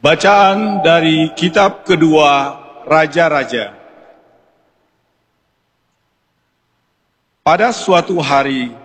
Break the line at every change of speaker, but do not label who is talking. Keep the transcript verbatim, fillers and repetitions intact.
Bacaan dari kitab kedua Raja-Raja. Pada suatu hari,